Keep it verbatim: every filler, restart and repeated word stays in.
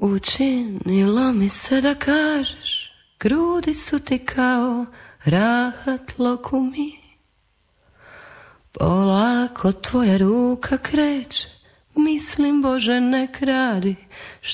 Učinilo mi se da kažeš, grudi su ti kao rahat lokumi. Polako tvoja ruka kreće, mislim Bože nek radi